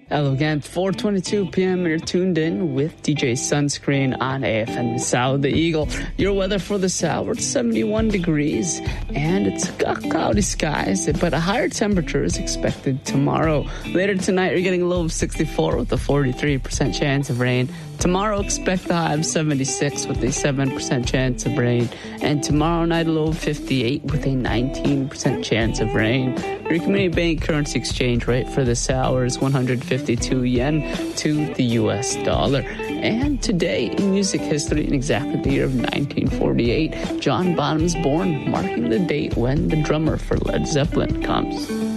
Hello again, 4:22 p.m. You're tuned in with DJ Sunscreen on AFN South the Eagle. Your weather for this hour, it's 71 degrees and it's got cloudy skies, but a higher temperature is expected tomorrow. Later tonight, you're getting a low of 64 with a 43% chance of rain. Tomorrow, expect a high of 76 with a 7% chance of rain. And tomorrow night, a low of 58 with a 19% chance of rain. Your community bank currency exchange rate for this hour is 152 yen to the US dollar. And today in music history, in exactly the year of 1948, John Bonham's born, marking the date when the drummer for Led Zeppelin comes.